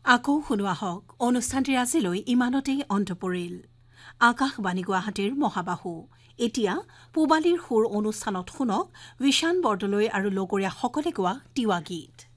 আকৌ শুনোৱা হওক অনুষ্ঠানটিৰ আজিলৈ ইমানতেই অন্ত পৰিল। আকাশবাণী গুৱাহাটীৰ মহাবাহু এতিয়া পূবালীৰ সুৰ অনুষ্ঠানত শুনক বিশান বৰদলৈ আৰু লগৰীয়াসকলে গোৱা তিৱা গীত।